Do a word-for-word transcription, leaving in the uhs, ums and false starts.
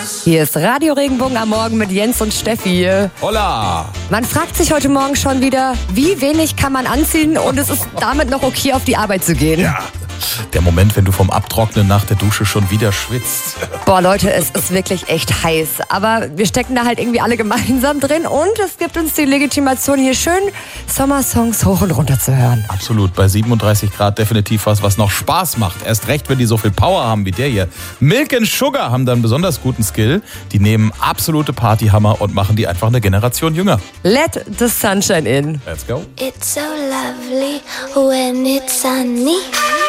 Hier ist Radio Regenbogen am Morgen mit Jens und Steffi. Hola! Man fragt sich heute Morgen schon wieder, wie wenig kann man anziehen und es ist damit noch okay, auf die Arbeit zu gehen. Ja, der Moment, wenn du vom Abtrocknen nach der Dusche schon wieder schwitzt. Boah Leute, es ist wirklich echt heiß. Aber wir stecken da halt irgendwie alle gemeinsam drin und es gibt uns die Legitimation, hier schön Sommersongs hoch und runter zu hören. Absolut, bei siebenunddreißig Grad definitiv was, was noch Spaß macht. Erst recht, wenn die so viel Power haben wie der hier. Milk and Sugar haben da einen besonders guten Skill. Die nehmen absolute Partyhammer und machen die einfach eine Generation jünger. Let the sunshine in. Let's go. It's so lovely when it's sunny.